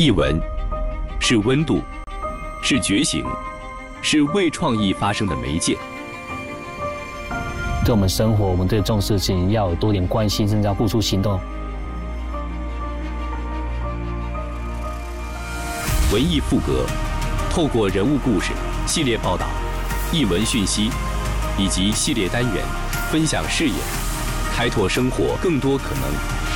译文是温度，是觉醒，是为创意发生的媒介。 对我们生活，我们对这种事情要有多点关心，甚至要付出行动。 文艺复格，透过人物故事、系列报道、译文讯息以及系列单元，分享视野，开拓生活更多可能。